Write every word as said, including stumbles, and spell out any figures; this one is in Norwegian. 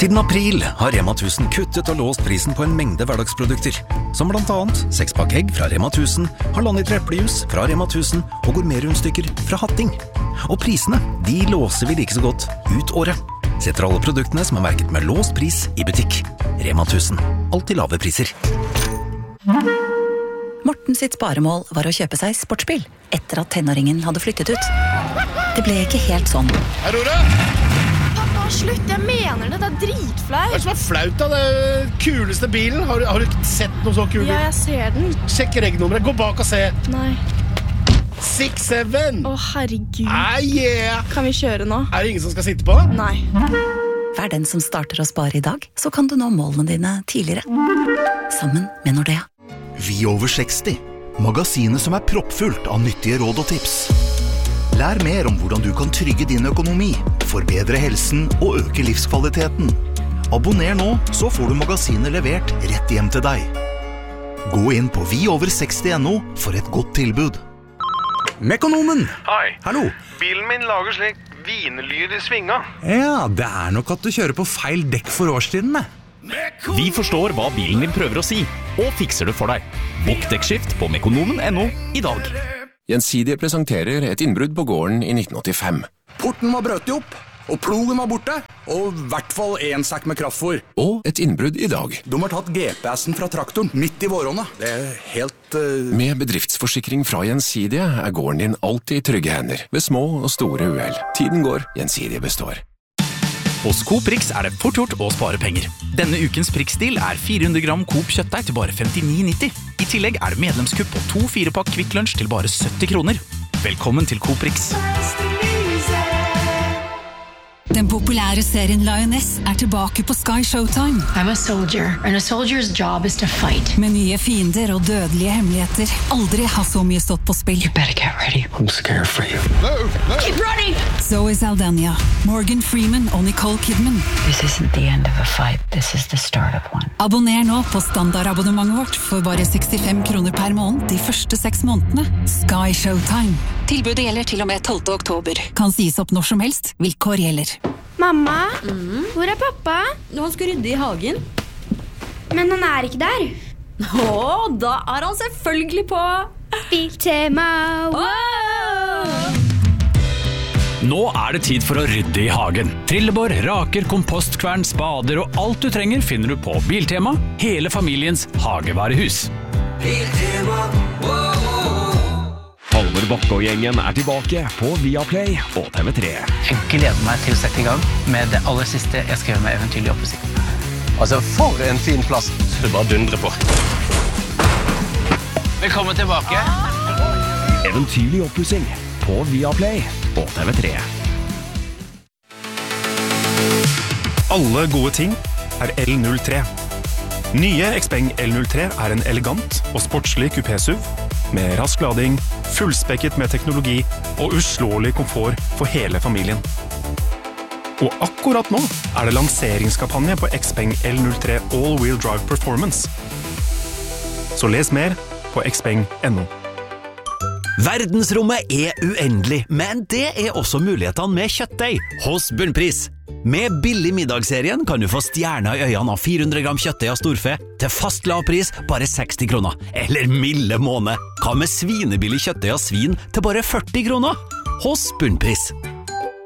Siden april har Rema tusen kuttet og låst prisen på en mengde hverdagsprodukter, som blant annet sekspakk egg fra Rema tusen, halvann liter eplejus fra Rema tusen og gourmetrundstykker fra Hatting. Og prisene, de låser vi like så godt ut året. Setter alle produktene som er merket med låst pris i butikk. Rema tusen, alltid lave priser. Morten sitt sparemål var å kjøpe seg sportsbil, etter at tenåringen hadde flyttet ut. Det ble ikke helt sånn. Aurora! Slutt, jeg mener det, det er dritflaut. Hva er det som er flaut da? Det kuleste bilen? Har du, har du ikke sett noe så kul bil? Ja, jeg ser den. Sjekk regnummeret, gå bak og se. Nei. seks syv. Å, herregud. Ah, yeah. Kan vi kjøre nå? Er det ingen som skal sitte på? Nei. Vær den som starter å spare i dag, så kan du nå målene dine tidligere. Sammen med Nordea. Vi over seksti. Magasinet som er proppfullt av nyttige råd og tips. Lær mer om hvordan du kan trygge din økonomi, forbedre helsen og øke livskvaliteten. Abonner nå, så får du magasinet levert rett hjem til deg. Gå inn på vi over seksti punktum no for et godt tilbud. Mekonomen! Hei. Hallo. Bilen min lager slik vinelyd i svinga. Ja, det er nok at du kjører på feil dekk for årstidene. Vi forstår hva bilen din prøver å si, og fikser det for deg. Bokk dekkskift på mekonomen punktum no i dag. Gjensidige presenterer et innbrudd på gården i nitten åttifem. Porten var brøt opp, og plogen var borte, og i hvert fall en sekk med kraftfôr. Og et innbrudd i dag. De har tatt G P S-en fra traktoren midt i våronna. Det er helt... Uh... Med bedriftsforsikring fra Gjensidige er gården din alltid i trygge hender, ved små og store uhell. Tiden går, Gjensidige består. Hos Coop Rix er det fort gjort å spare penger. Denne ukens Prix-stil er fire hundre gram Coop kjøttdeig til bare femtini nitti. I tillegg er det medlemskupp på to fire-pakk Kvikk Lunsj til bare sytti kroner. Velkommen til Coop Rix. Den populære serien Lioness er tilbake på Sky Showtime. I'm a soldier, and a soldier's job is to fight. Med nye fiender og dødelige hemmeligheter. Aldri har så mye stått på spill. You better get ready. I'm scared for you. No, no. Keep running! Zoe Saldana, Morgan Freeman og Nicole Kidman. This isn't the end of a fight. This is the start of one. Abonner nå på standardabonnementet vårt for bare sekstifem kroner per måned de første seks månedene. Sky Showtime. Tilbudet gjelder til og med tolvte oktober. Kan sies opp når som helst. Vilkår gjelder. Mamma, mm. hvor er pappa? Han skal rydde i hagen. Men han er ikke der. Åh, da er han selvfølgelig på Biltema. Wow! Nå er det tid for å rydde i hagen. Trillebår, raker, kompostkvern, spader og alt du trenger finner du på Biltema, hele familiens hagevarehus. Biltema, wow! Halvor Bakke og gjengen er tilbake på Viaplay og T V tre. Jeg gleder meg til å sette i gang med det aller siste jeg skrev med Eventyrlig oppussing. Altså, for en fin plass. Du bare dundrer på. Velkommen tilbake. Eventyrlig oppussing på Viaplay og T V tre. Alle gode ting er L null tre. Nye Xpeng L null tre er en elegant og sportslig kupé-S U V med rask lading, fullspekket med teknologi og uslåelig komfort for hele familien. Og akkurat nå er det lanseringskampanje på Xpeng L null tre All-Wheel Drive Performance. Så les mer på xpeng punktum no. Verdensrommet er uendelig, men det er også mulighetene med kjøttdeig hos Bunnpris. Med billig middagsserien kan du få stjerner i øynene av fire hundre gram kjøttdeig av storfe til fast lav pris bare seksti kroner. Eller milde måned. Hva med svinebillig kjøttdeig av svin til bare førti kroner? Hos Bunnpris.